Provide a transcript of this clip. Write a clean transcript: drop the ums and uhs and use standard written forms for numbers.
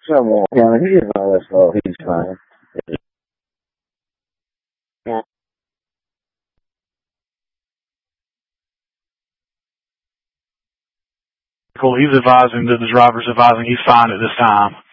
Somewhat. Yeah, he is all this low. He's fine. Yeah. Cool. He's advising that the driver's advising he's fine at this time.